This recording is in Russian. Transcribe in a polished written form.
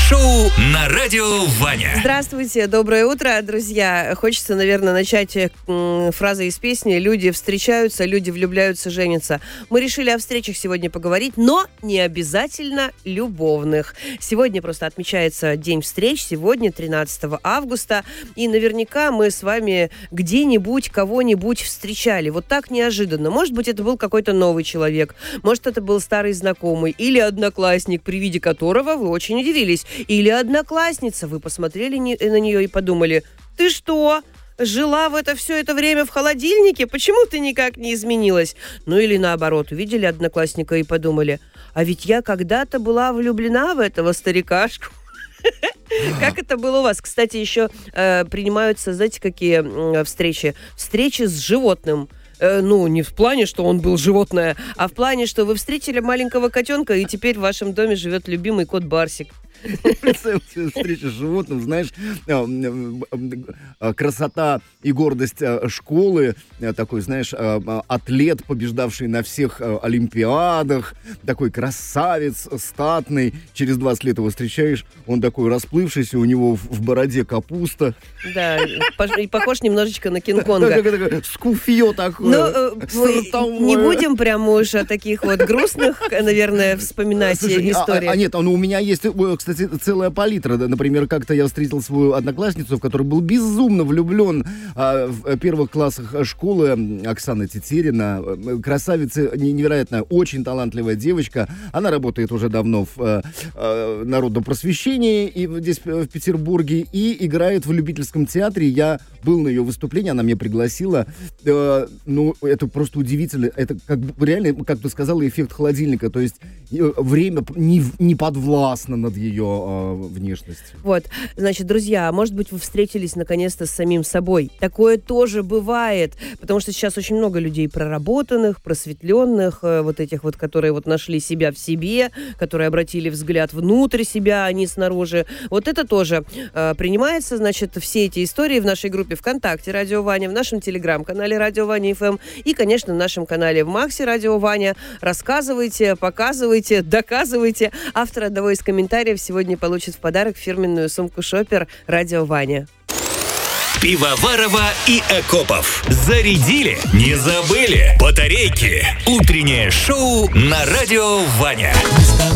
шоу на радио Ваня. Здравствуйте, доброе утро, друзья. Хочется, наверное, начать фразой из песни «Люди встречаются, люди влюбляются, женятся». Мы решили о встречах сегодня поговорить, но не обязательно любовных. Сегодня просто отмечается День встреч, сегодня 13 августа, и наверняка мы с вами где-нибудь кого-нибудь встречали. Вот так неожиданно. Может быть, это был какой-то новый человек, может, это был старый знакомый или одноклассник, при виде которого вы очень удивились. Или одноклассница, вы посмотрели на нее и подумали: ты что, жила все это время в холодильнике? Почему ты никак не изменилась? Ну или наоборот, увидели одноклассника и подумали: а ведь я когда-то была влюблена в этого старикашку. Как это было у вас? Кстати, еще принимаются, знаете, какие встречи? Встречи с животным. Ну, не в плане, что он был животное, а в плане, что вы встретили маленького котенка, и теперь в вашем доме живет любимый кот Барсик. Представь себе встречу с животным, знаешь, красота и гордость школы, такой, знаешь, атлет, побеждавший на всех олимпиадах, такой красавец, статный, через 20 лет его встречаешь, он такой расплывшийся, у него в бороде капуста. Да, и похож немножечко на Кинг-Конга. Скуфье такое. Ну, не будем прямо уж о таких вот грустных, наверное, вспоминать истории. Нет, у меня есть, кстати, целая палитра. Например, как-то я встретил свою одноклассницу, в которую был безумно влюблен в первых классах школы, Оксана Тетерина. Красавица, невероятная, очень талантливая девочка. Она работает уже давно в народном просвещении и здесь, в Петербурге, и играет в любительском театре. Я был на ее выступлении, она меня пригласила. Ну, это просто удивительно. Это как бы реально, как ты сказала, эффект холодильника. То есть время не подвластно над ее внешностью. Вот, значит, друзья, может быть, вы встретились наконец-то с самим собой. Такое тоже бывает, потому что сейчас очень много людей проработанных, просветленных, вот этих вот, которые вот нашли себя в себе, которые обратили взгляд внутрь себя, а не снаружи. Вот это тоже принимается, значит, все эти истории в нашей группе ВКонтакте «Радио Ваня», в нашем телеграм-канале «Радио Ваня ФМ» и, конечно, в нашем канале в Максе «Радио Ваня». Рассказывайте, показывайте, доказывайте. Автор одного из комментариев сегодня получит в подарок фирменную сумку «Шопер» «Радио Ваня». Пивоварова и Акопов. Зарядили, не забыли. Батарейки. Утреннее шоу на радио Ваня.